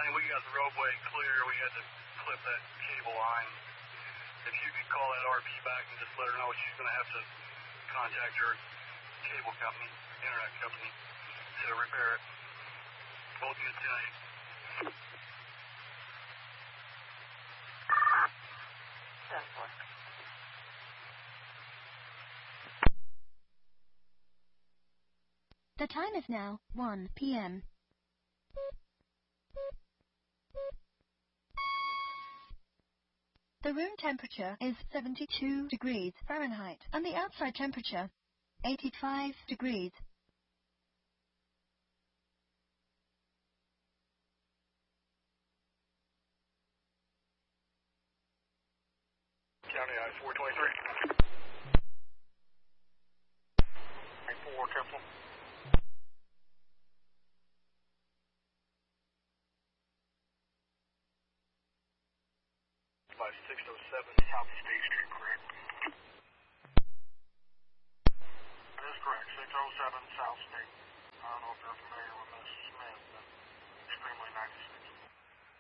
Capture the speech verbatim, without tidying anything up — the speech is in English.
County, we got the roadway clear. We had to clip that cable line. If you could call that R P back and just let her know she's going to have to contact her cable company, internet company, to repair it. Both units ten eight. ten four. The time is now one p m The room temperature is seventy-two degrees Fahrenheit and the outside temperature eighty-five degrees. County I four twenty-three. I four, careful. Five six oh seven South State Street, correct? That is correct. Six oh seven South State. I don't know if you're familiar with Miss Smith, but extremely ninety-six.